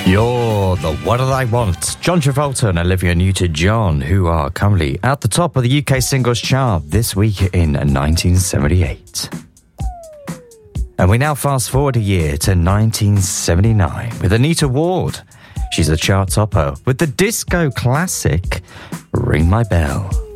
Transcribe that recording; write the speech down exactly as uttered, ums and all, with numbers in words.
You're the What Did I Want? John Travolta and Olivia Newton-John, who are currently at the top of the U K singles chart this week in nineteen seventy-eight. And we now fast forward a year to nineteen seventy-nine with Anita Ward. She's a chart topper with the disco classic Ring My Bell.